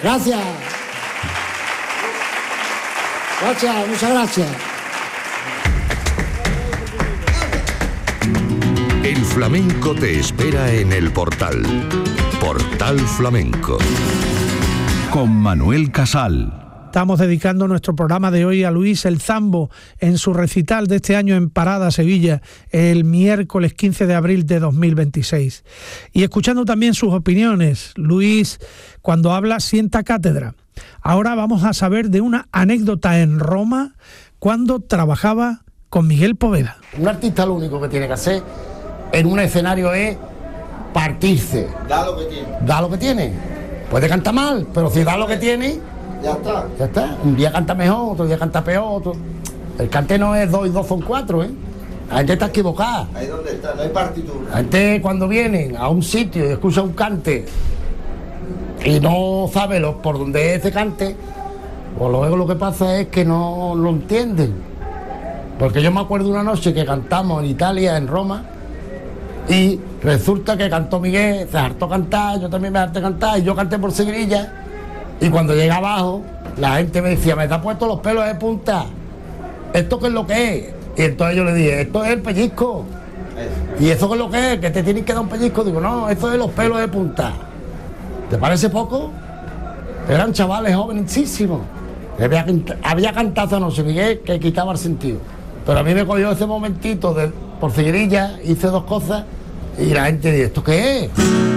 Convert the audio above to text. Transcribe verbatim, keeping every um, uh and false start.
Gracias. Gracias, muchas gracias. El flamenco te espera en el Portal. Portal Flamenco. Con Manuel Casal. Estamos dedicando nuestro programa de hoy a Luis El Zambo en su recital de este año en Parada, Sevilla, el miércoles quince de abril de dos mil veintiséis. Y escuchando también sus opiniones, Luis, cuando habla, sienta cátedra. Ahora vamos a saber de una anécdota en Roma cuando trabajaba con Miguel Poveda. Un artista lo único que tiene que hacer en un escenario es partirse. Da lo que tiene. Da lo que tiene. Puede cantar mal, pero si da lo que tiene... Ya está. Ya está. Un día canta mejor, otro día canta peor. Otro... El cante no es dos y dos son cuatro, ¿eh? La gente está equivocada. Ahí donde está, no hay partitura. La gente cuando vienen a un sitio y escucha un cante y no sabe lo, por dónde es ese cante, pues luego lo que pasa es que no lo entienden. Porque yo me acuerdo una noche que cantamos en Italia, en Roma, y resulta que cantó Miguel, se hartó cantar, yo también me harté cantar, y yo canté por Segrilla. Y cuando llegué abajo, la gente me decía, me te ha puesto los pelos de punta. ¿Esto qué es lo que es? Y entonces yo le dije, esto es el pellizco. ¿Y eso qué es lo que es? ¿Que te tienen que dar un pellizco? Digo, no, esto es los pelos de punta. ¿Te parece poco? Eran chavales jovencísimos. Había, había cantado anoche Miguel que quitaba el sentido. Pero a mí me cogió ese momentito de, por Segrilla, hice dos cosas y la gente dice, ¿esto qué es?